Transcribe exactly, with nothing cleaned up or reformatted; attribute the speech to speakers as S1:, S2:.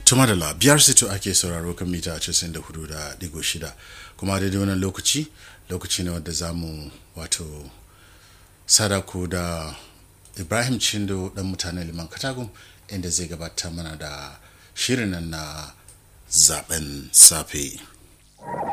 S1: tuma da la biyar sito ake sauraro kan mita casa'in da hudu da digo shida kuma daidai wannan lokaci lokaci ne wanda zamu wato sadaku da Ibrahim Chindo dan mutanen Liman Katagum inda zai gabata mana da shirin nan na zaben safe.